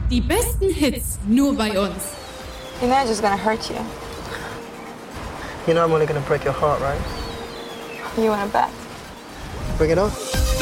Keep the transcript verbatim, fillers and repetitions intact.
Die besten Hits nur bei uns. You know I'm just gonna hurt you. You know I'm only gonna break your heart, right? You wanna bet? Bring it on.